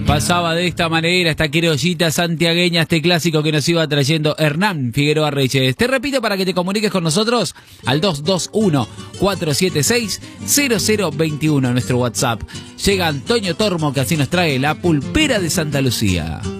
Pasaba de esta manera esta criollita santiagueña, este clásico que nos iba trayendo Hernán Figueroa Reyes. Te repito para que te comuniques con nosotros al 221-476-0021 en nuestro WhatsApp. Llega Antonio Tormo, que así nos trae la pulpera de Santa Lucía.